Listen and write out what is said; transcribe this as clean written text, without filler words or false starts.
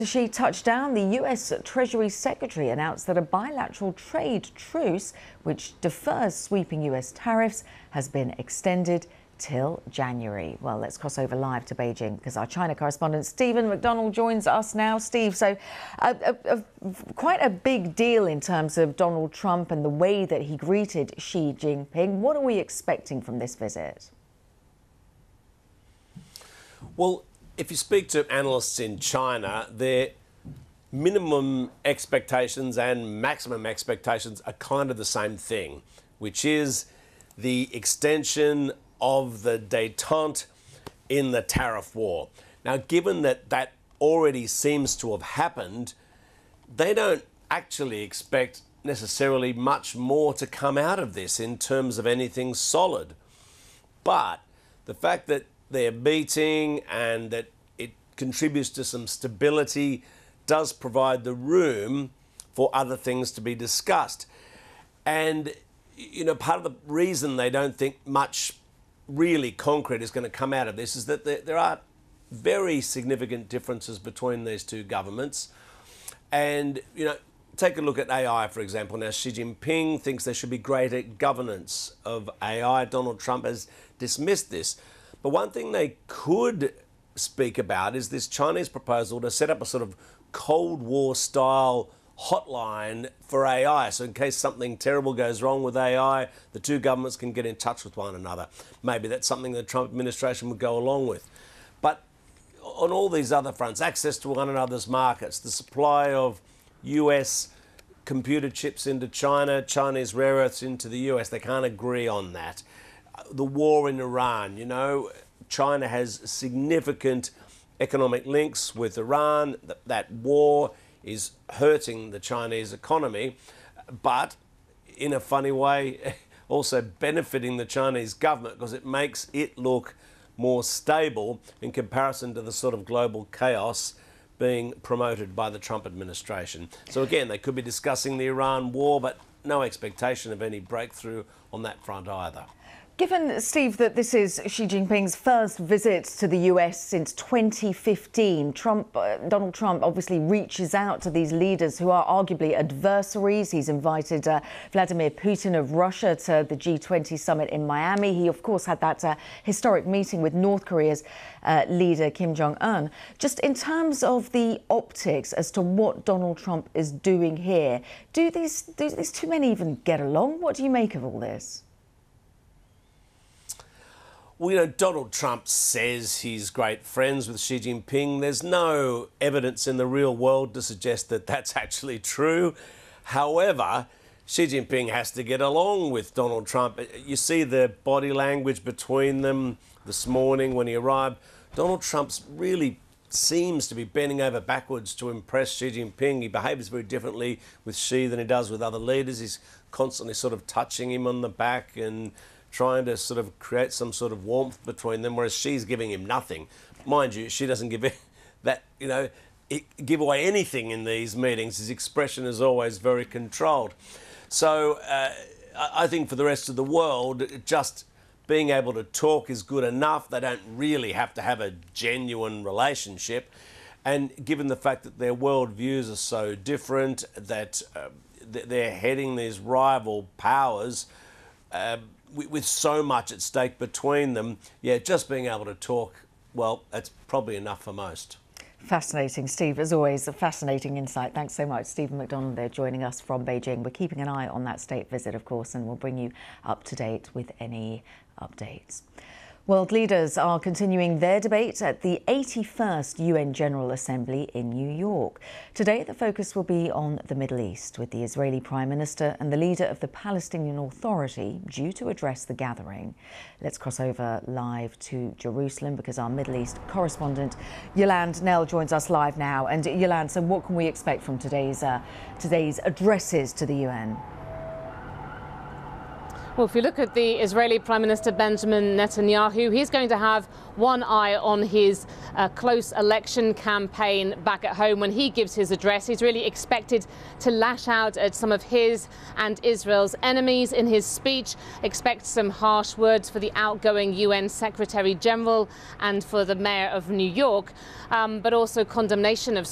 Xi touched down, the US Treasury Secretary announced that a bilateral trade truce, which defers sweeping US tariffs, has been extended till January. Well, let's cross over live to Beijing because our China correspondent Stephen McDonald joins us now. Steve, so quite a big deal in terms of Donald Trump and the way that he greeted Xi Jinping. What are we expecting from this visit? Well, if you speak to analysts in China, their minimum expectations and maximum expectations are kind of the same thing, which is the extension of the détente in the tariff war. Now, given that that already seems to have happened, they don't actually expect necessarily much more to come out of this in terms of anything solid. But the fact that they're meeting and that it contributes to some stability does provide the room for other things to be discussed. And, you know, part of the reason they don't think much really concrete is going to come out of this is that there are very significant differences between these two governments. And, you know, take a look at AI, for example. Now, Xi Jinping thinks there should be greater governance of AI. Donald Trump has dismissed this. But one thing they could speak about is this Chinese proposal to set up a sort of Cold War style hotline for AI. So in case something terrible goes wrong with AI, the two governments can get in touch with one another. Maybe that's something the Trump administration would go along with. But on all these other fronts, access to one another's markets, the supply of US computer chips into China, Chinese rare earths into the US, they can't agree on that. The war in Iran, you know, China has significant economic links with Iran. That war is hurting the Chinese economy, but in a funny way, also benefiting the Chinese government because it makes it look more stable in comparison to the sort of global chaos being promoted by the Trump administration. So again, they could be discussing the Iran war, but no expectation of any breakthrough on that front either. Given, Steve, that this is Xi Jinping's first visit to the US since 2015, Donald Trump obviously reaches out to these leaders who are arguably adversaries. He's invited Vladimir Putin of Russia to the G20 summit in Miami. He, of course, had that historic meeting with North Korea's leader, Kim Jong-un. Just in terms of the optics as to what Donald Trump is doing here, do these two men even get along? What do you make of all this? Well, you know, Donald Trump says he's great friends with Xi Jinping. There's no evidence in the real world to suggest that that's actually true. However, Xi Jinping has to get along with Donald Trump. You see the body language between them this morning when he arrived. Donald Trump really seems to be bending over backwards to impress Xi Jinping. He behaves very differently with Xi than he does with other leaders. He's constantly sort of touching him on the back and trying to sort of create some sort of warmth between them, whereas Xi's giving him nothing. Mind you, Xi doesn't give give away anything in these meetings. His expression is always very controlled. So I think for the rest of the world, just being able to talk is good enough. They don't really have to have a genuine relationship. And given the fact that their worldviews are so different, that they're heading these rival powers, with so much at stake between them, yeah, just being able to talk, well, that's probably enough for most. Fascinating, Steve. As always, a fascinating insight. Thanks so much. Stephen McDonald there joining us from Beijing. We're keeping an eye on that state visit, of course, and we'll bring you up to date with any updates. World leaders are continuing their debate at the 81st UN General Assembly in New York. Today, the focus will be on the Middle East, with the Israeli Prime Minister and the leader of the Palestinian Authority due to address the gathering. Let's cross over live to Jerusalem because our Middle East correspondent Yolande Knell joins us live now. And Yolande, so what can we expect from today's addresses to the UN? Well, if you look at the Israeli Prime Minister Benjamin Netanyahu, he's going to have one eye on his close election campaign back at home. When he gives his address, he's really expected to lash out at some of his and Israel's enemies. In his speech, expect some harsh words for the outgoing UN Secretary General and for the Mayor of New York, but also condemnation of